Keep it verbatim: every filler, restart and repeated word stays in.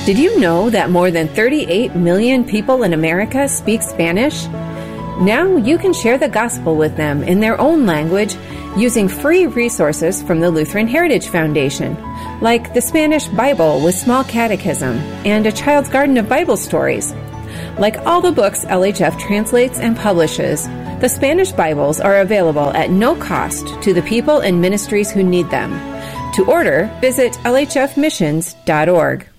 Did you know that more than thirty-eight million people in America speak Spanish? Now you can share the gospel with them in their own language using free resources from the Lutheran Heritage Foundation, like the Spanish Bible with Small Catechism and a Child's Garden of Bible Stories. Like all the books L H F translates and publishes, the Spanish Bibles are available at no cost to the people and ministries who need them. To order, visit L H F missions dot org.